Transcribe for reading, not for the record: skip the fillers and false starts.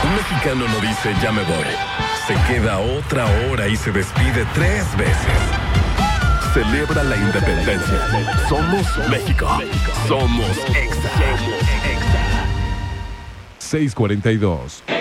Un mexicano no dice ya me voy. Se queda otra hora y se despide 3 veces. Celebra la independencia. Somos México. Somos Exa. 6:42.